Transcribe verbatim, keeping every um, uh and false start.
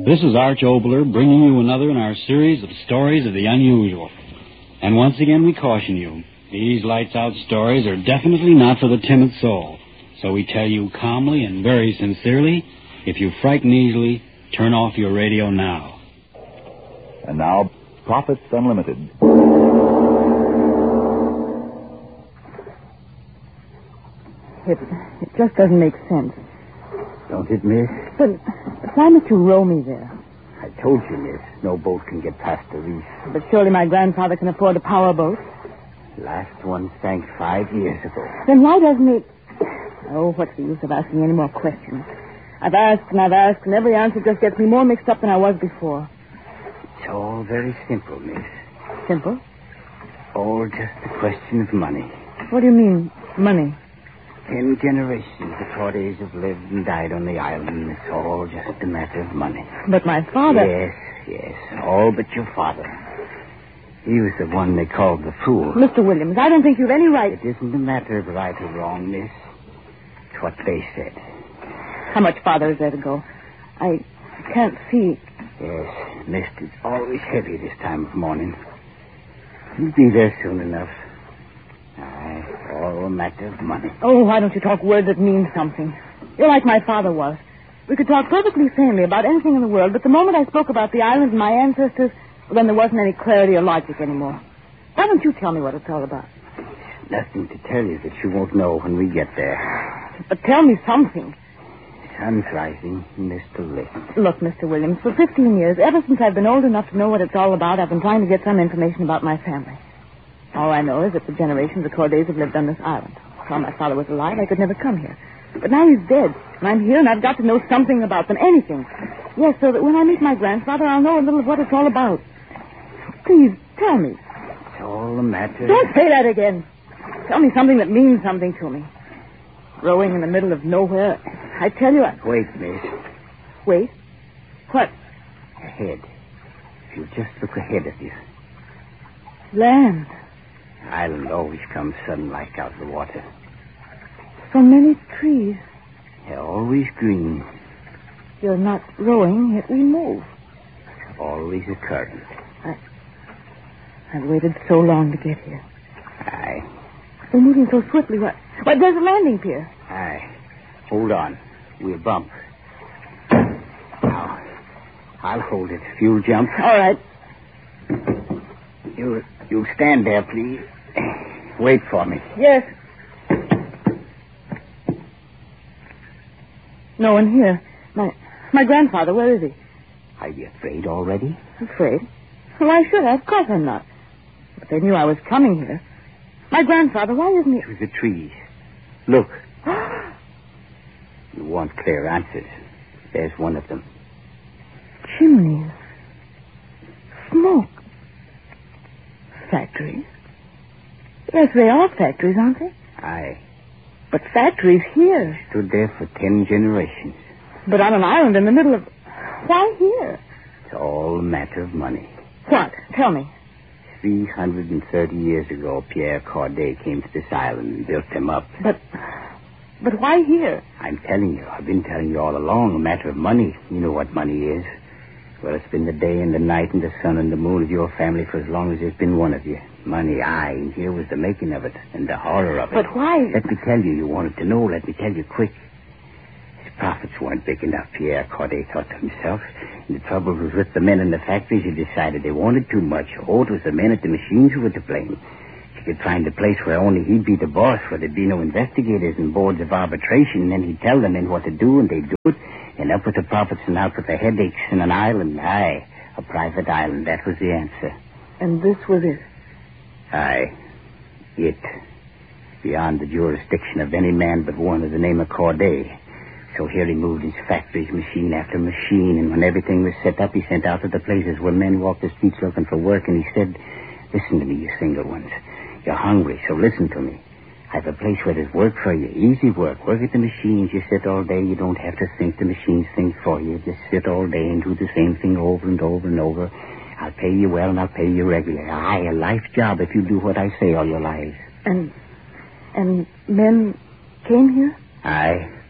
This is Arch Obler bringing you another in our series of stories of the unusual. And once again we caution you, these lights-out stories are definitely not for the timid soul. So we tell you calmly and very sincerely, if you frighten easily, turn off your radio now. And now, Profits Unlimited. It, it just doesn't make sense. Don't it, miss? But, but why must you row me there? I told you, miss, no boat can get past the reef. But surely my grandfather can afford a powerboat. Last one sank five years ago. Then why doesn't he... Oh, what's the use of asking any more questions? I've asked and I've asked, and every answer just gets me more mixed up than I was before. It's all very simple, miss. Simple? All just a question of money. What do you mean, money? Ten generations the Cordays have lived and died on the island. It's all just a matter of money. But my father... Yes, yes, all but your father. He was the one they called the fool. Mister Williams, I don't think you've any right... It isn't a matter of right or wrong, miss. It's what they said. How much farther is there to go? I can't see. Yes, mist is always heavy this time of morning. You'll be there soon enough. Aye, all a matter of money. Oh, why don't you talk words that mean something? You're like my father was. We could talk perfectly sanely about anything in the world, but the moment I spoke about the island and my ancestors, well, then there wasn't any clarity or logic anymore. Why don't you tell me what it's all about? Nothing to tell you that you won't know when we get there. But tell me something. Sun's rising, Mister Lit. Look, Mister Williams, for fifteen years, ever since I've been old enough to know what it's all about, I've been trying to get some information about my family. All I know is that for generations the Cordays have lived on this island. While my father was alive, I could never come here. But now he's dead, and I'm here, and I've got to know something about them, anything. Yes, so that when I meet my grandfather, I'll know a little of what it's all about. Please, tell me. It's all a matter... Don't say that again. Tell me something that means something to me. Rowing in the middle of nowhere, I tell you... I... Wait, miss. Wait? What? Ahead. If you just look ahead of you. Land. Island always comes sudden like out of the water. So many trees. They're always green. You're not rowing, yet we move. Always a current. I... I've waited so long to get here. Aye. We're moving so swiftly. Why, why there's a landing pier. Aye. Hold on. We'll bump. Now, I'll hold it. Fuel jump. All right. You, you stand there, please. Wait for me. Yes. No one here. My my grandfather, where is he? Are you afraid already? Afraid? Why should I? Of course I'm not. But they knew I was coming here. My grandfather, why isn't he... Through the trees. Look. You want clear answers. There's one of them. Chimneys. Smoke. Factories. Yes, they are factories, aren't they? Aye. But factories here. Stood there for ten generations. But on an island in the middle of... Why here? It's all a matter of money. What? Tell me. Three hundred and thirty years ago, Pierre Corday came to this island and built them up. But... But why here? I'm telling you. I've been telling you all along. A matter of money. You know what money is. Well, it's been the day and the night and the sun and the moon of your family for as long as there's been one of you. Money, aye, and here was the making of it and the horror of it. But why? Let me tell you. You wanted to know. Let me tell you quick. His profits weren't big enough, Pierre Corday thought to himself. And the trouble was with the men in the factories who decided they wanted too much. Oh, it was the men at the machines who were to blame. He could find a place where only he'd be the boss, where there'd be no investigators and boards of arbitration, and then he'd tell the men what to do, and they'd do it. And up with the profits and out with the headaches in an island. Aye, a private island. That was the answer. And this was it? Aye, it. Beyond the jurisdiction of any man but one of the name of Corday. So here he moved his factories, machine after machine, and when everything was set up, he sent out to the places where men walked the streets looking for work, and he said, listen to me, you single ones. You're hungry, so listen to me. I've a place where there's work for you. Easy work. Work at the machines. You sit all day. You don't have to think. The machines think for you. Just sit all day and do the same thing over and over and over. I'll pay you well and I'll pay you regular. Aye, a life job if you do what I say all your lives. And, and men came here? Aye.